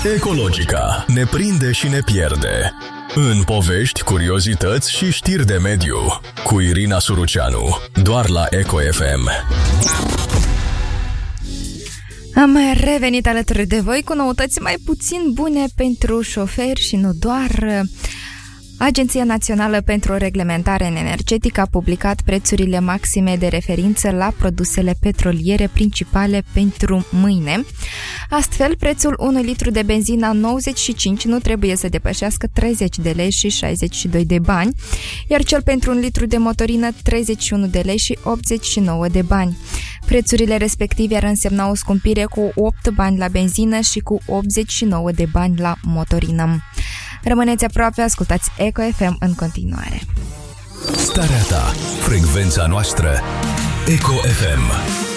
Ecologica ne prinde și ne pierde. În povești, curiozități și știri de mediu. Cu Irina Suruceanu. Doar la Eco FM. Am revenit alături de voi cu noutăți mai puțin bune pentru șoferi și nu doar. Agenția Națională pentru Reglementare Energetică a publicat prețurile maxime de referință la produsele petroliere principale pentru mâine. Astfel, prețul 1 litru de benzină 95 nu trebuie să depășească 30 de lei și 62 de bani, iar cel pentru 1 litru de motorină 31 de lei și 89 de bani. Prețurile respective ar însemna o scumpire cu 8 bani la benzină și cu 89 de bani la motorină. Rămâneți aproape, ascultați Eco FM în continuare. Starea ta, frecvența noastră, Eco FM.